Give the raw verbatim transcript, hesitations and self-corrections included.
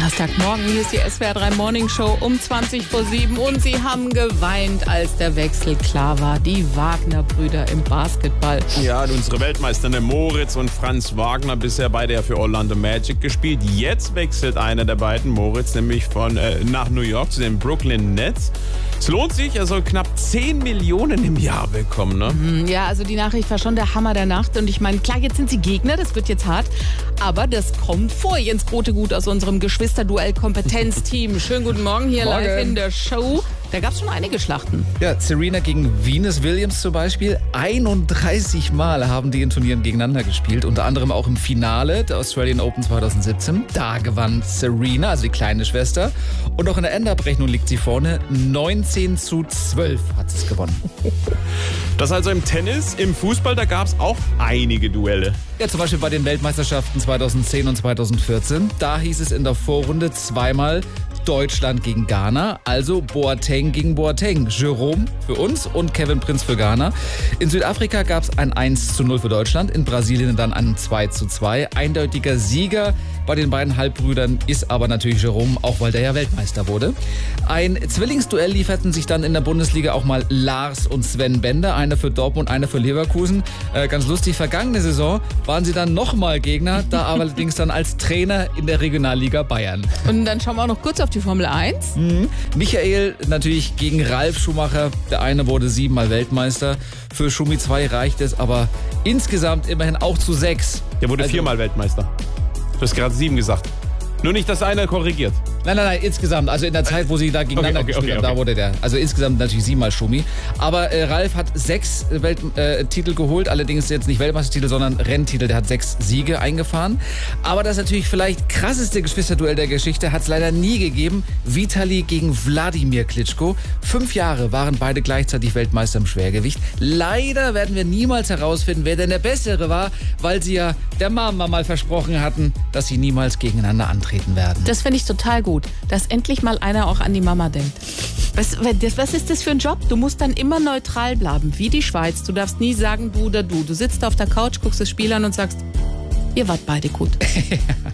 Donnerstagmorgen, hier ist die S W R drei Morning Show um zwanzig vor sieben und sie haben geweint, als der Wechsel klar war. Die Wagner-Brüder im Basketball. Ja, unsere Weltmeister Moritz und Franz Wagner, bisher beide ja für Orlando Magic gespielt. Jetzt wechselt einer der beiden, Moritz, nämlich von äh, nach New York zu den Brooklyn Nets. Es lohnt sich, er soll knapp zehn Millionen im Jahr bekommen, ne? Ja, also die Nachricht war schon der Hammer der Nacht. Und ich meine, klar, jetzt sind sie Gegner, das wird jetzt hart. Aber das kommt vor. Jens Grotegut aus unserem Geschwisterduell-Kompetenzteam. Schönen guten Morgen hier Morgen. live in der Show. Da gab es schon einige Schlachten. Ja, Serena gegen Venus Williams zum Beispiel. einunddreißig Mal haben die in Turnieren gegeneinander gespielt. Unter anderem auch im Finale der Australian Open zwanzig siebzehn. Da gewann Serena, also die kleine Schwester. Und auch in der Endabrechnung liegt sie vorne. neunzehn zu zwölf hat sie es gewonnen. Das also im Tennis. Im Fußball, da gab es auch einige Duelle. Ja, zum Beispiel bei den Weltmeisterschaften zweitausendzehn und zweitausendvierzehn. Da hieß es in der Vorrunde zweimal Deutschland gegen Ghana, also Boateng gegen Boateng. Jerome für uns und Kevin Prinz für Ghana. In Südafrika gab es ein eins zu null für Deutschland, in Brasilien dann ein zwei zu zwei. Eindeutiger Sieger bei den beiden Halbbrüdern ist aber natürlich Jerome, auch weil der ja Weltmeister wurde. Ein Zwillingsduell lieferten sich dann in der Bundesliga auch mal Lars und Sven Bender, einer für Dortmund, einer für Leverkusen. Äh, ganz lustig, vergangene Saison waren sie dann nochmal Gegner, da allerdings dann als Trainer in der Regionalliga Bayern. Und dann schauen wir auch noch kurz auf die Formel eins. Mhm. Michael natürlich gegen Ralf Schumacher. Der eine wurde siebenmal Weltmeister. Für Schumi zwei reicht es aber insgesamt immerhin auch zu sechs. Der wurde Also- viermal Weltmeister. Du hast gerade sieben gesagt. Nur nicht, dass einer korrigiert. Nein, nein, nein, insgesamt. Also in der Zeit, wo sie da gegeneinander Okay, okay, gespielt okay, haben, okay. da wurde der. Also insgesamt natürlich siebenmal Schumi. Aber äh, Ralf hat sechs Welttitel äh, Titel geholt. Allerdings jetzt nicht Weltmeistertitel, sondern Renntitel. Der hat sechs Siege eingefahren. Aber das natürlich vielleicht krasseste Geschwisterduell der Geschichte hat es leider nie gegeben. Vitali gegen Wladimir Klitschko. Fünf Jahre waren beide gleichzeitig Weltmeister im Schwergewicht. Leider werden wir niemals herausfinden, wer denn der Bessere war, weil sie ja der Mama mal versprochen hatten, dass sie niemals gegeneinander antreten werden. Das finde ich total gut, dass endlich mal einer auch an die Mama denkt. Was, was ist das für ein Job? Du musst dann immer neutral bleiben, wie die Schweiz. Du darfst nie sagen du oder du. Du sitzt auf der Couch, guckst das Spiel an und sagst, ihr wart beide gut.